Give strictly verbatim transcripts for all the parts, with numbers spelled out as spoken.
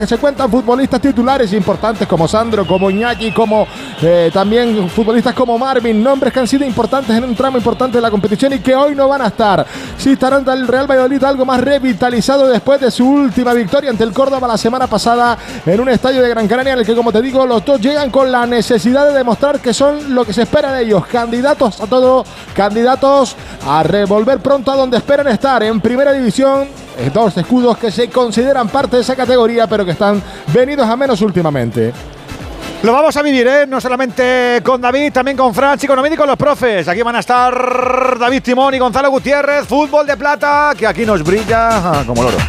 que se cuentan futbolistas titulares importantes como Sandro, como Iñaki, como eh, también futbolistas como Marvin, nombres que han sido importantes en un tramo importante de la competición y que hoy no van a estar. Sí estarán el Real Valladolid algo más revitalizado después de su última victoria ante el Córdoba la semana pasada en un estadio de Gran Canaria en el que, como te digo, los dos llegan con la necesidad de demostrar que son lo que se espera de ellos, candidatos a todo, candidatos a revolver pronto a donde esperan estar en Primera División. Dos escudos que se consideran parte de esa categoría, pero que están venidos a menos últimamente. Lo vamos a vivir, ¿eh? No solamente con David, también con Fran, Chico Novillo y con los profes. Aquí van a estar David Timón y Gonzalo Gutiérrez. Fútbol de plata, que aquí nos brilla como el oro.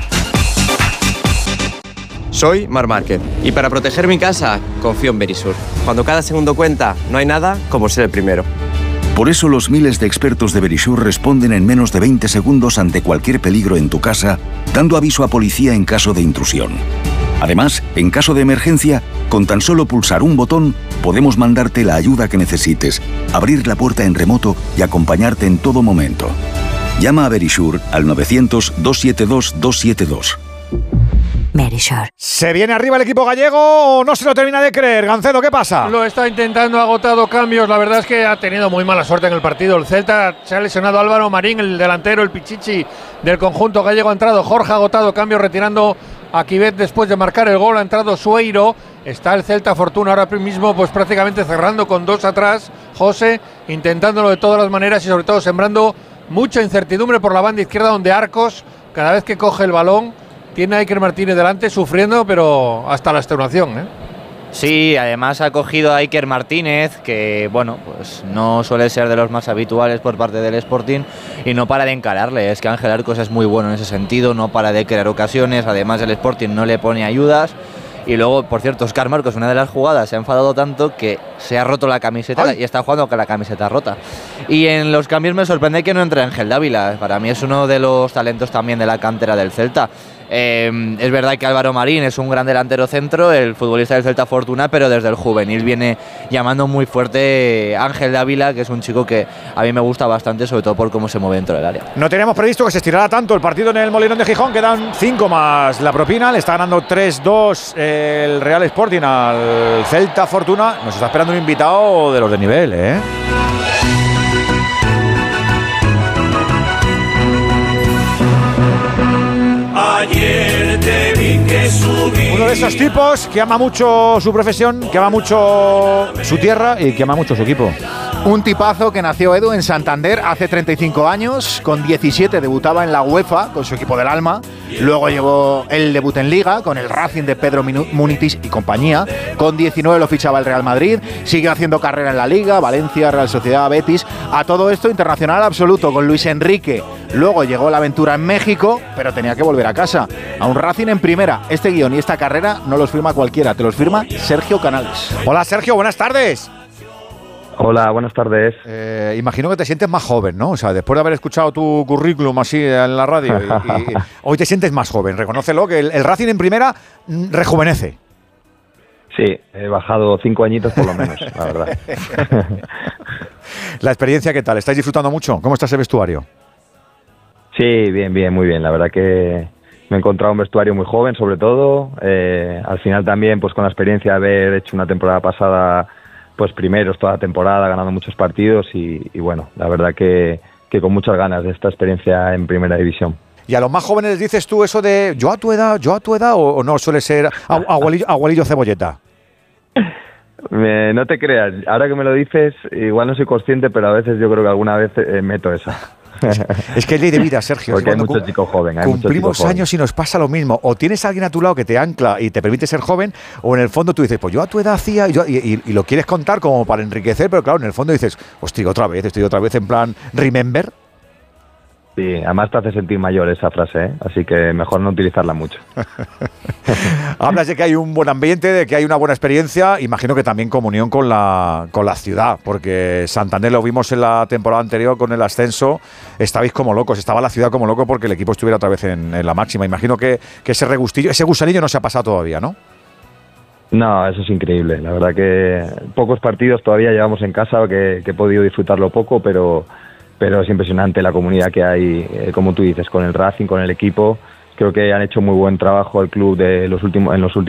Soy Mar Márquez y para proteger mi casa confío en Verisur. Cuando cada segundo cuenta, no hay nada como ser el primero. Por eso los miles de expertos de Verisur responden en menos de veinte segundos ante cualquier peligro en tu casa, dando aviso a policía en caso de intrusión. Además, en caso de emergencia, con tan solo pulsar un botón, podemos mandarte la ayuda que necesites, abrir la puerta en remoto y acompañarte en todo momento. Llama a Verisur al novecientos, doscientos setenta y dos, doscientos setenta y dos. Verisur. ¿Se viene arriba el equipo gallego o no se lo termina de creer? Gancedo, ¿qué pasa? Lo está intentando, ha agotado cambios. La verdad es que ha tenido muy mala suerte en el partido. El Celta se ha lesionado Álvaro Marín, el delantero, el pichichi del conjunto gallego. Ha entrado Jorge, ha agotado cambios, retirando a Quivet después de marcar el gol. Ha entrado Sueiro. Está el Celta Fortuna ahora mismo pues prácticamente cerrando con dos atrás. José intentándolo de todas las maneras y sobre todo sembrando mucha incertidumbre por la banda izquierda, donde Arcos, cada vez que coge el balón, tiene a Iker Martínez delante sufriendo, pero hasta la extenuación, ¿eh? Sí, además ha cogido a Iker Martínez, que bueno, pues no suele ser de los más habituales por parte del Sporting y no para de encararle. Es que Ángel Arcos es muy bueno en ese sentido, no para de crear ocasiones, además el Sporting no le pone ayudas. Y luego, por cierto, Óscar Marcos, una de las jugadas, se ha enfadado tanto que se ha roto la camiseta. ¡Ay! Y está jugando con la camiseta rota. Y en los cambios me sorprende que no entre Ángel Dávila. Para mí es uno de los talentos también de la cantera del Celta. Eh, es verdad que Álvaro Marín es un gran delantero centro, el futbolista del Celta Fortuna, pero desde el juvenil viene llamando muy fuerte Ángel Dávila, que es un chico que a mí me gusta bastante, sobre todo por cómo se mueve dentro del área. No teníamos previsto que se estirara tanto el partido en el Molinón de Gijón, quedan cinco más la propina, le está ganando tres dos el Real Sporting al Celta Fortuna. Nos está esperando un invitado de los de nivel, ¿eh? Ayer te vi que subí. Uno de esos tipos que ama mucho su profesión, que ama mucho su tierra y que ama mucho su equipo. Un tipazo que nació, Edu, en Santander hace treinta y cinco años. Con diecisiete debutaba en la UEFA con su equipo del alma. Luego llevó el debut en Liga con el Racing de Pedro Munitis y compañía. Con diecinueve lo fichaba el Real Madrid. Sigue haciendo carrera en la Liga, Valencia, Real Sociedad, Betis. A todo esto internacional absoluto con Luis Enrique. Luego llegó la aventura en México, pero tenía que volver a casa. A un Racing en primera. Este guión y esta carrera no los firma cualquiera, te los firma Sergio Canales. Hola Sergio, buenas tardes. Hola, buenas tardes. Eh, imagino que te sientes más joven, ¿no? O sea, después de haber escuchado tu currículum así en la radio, y, y, hoy te sientes más joven. Reconócelo, que el, el Racing en primera rejuvenece. Sí, he bajado cinco añitos por lo menos, la verdad. ¿La experiencia qué tal? ¿Estáis disfrutando mucho? ¿Cómo está ese vestuario? Sí, bien, bien, muy bien. La verdad que me he encontrado un vestuario muy joven, sobre todo. Eh, al final también, pues con la experiencia de haber hecho una temporada pasada, pues primeros toda la temporada, ganando muchos partidos y, y bueno, la verdad que, que con muchas ganas de esta experiencia en Primera División. ¿Y a los más jóvenes les dices tú eso de yo a tu edad, yo a tu edad o, o no suele ser abuelillo, abuelillo cebolleta? Eh, no te creas, ahora que me lo dices, igual no soy consciente, pero a veces yo creo que alguna vez eh, meto esa. Es que es ley de vida, Sergio. Porque hay mucho chico joven. Hay cumplimos chico años joven. Y nos pasa lo mismo. O tienes a alguien a tu lado que te ancla y te permite ser joven, o en el fondo tú dices, pues yo a tu edad hacía, y, yo, y, y, y lo quieres contar como para enriquecer, pero claro, en el fondo dices, hostia, otra vez, estoy otra vez en plan, remember. Sí, además te hace sentir mayor esa frase, ¿eh? Así que mejor no utilizarla mucho. Hablas de que hay un buen ambiente, de que hay una buena experiencia, imagino que también comunión con la, con la ciudad, porque Santander lo vimos en la temporada anterior con el ascenso, estabais como locos, estaba la ciudad como loco porque el equipo estuviera otra vez en, en la máxima. Imagino que, que ese regustillo, ese gusanillo no se ha pasado todavía, ¿no? No, eso es increíble. La verdad que pocos partidos todavía llevamos en casa, que, que he podido disfrutarlo poco, pero... pero es impresionante la comunidad que hay, eh, como tú dices, con el Racing, con el equipo. Creo que han hecho muy buen trabajo el club de los últimos, en los últimos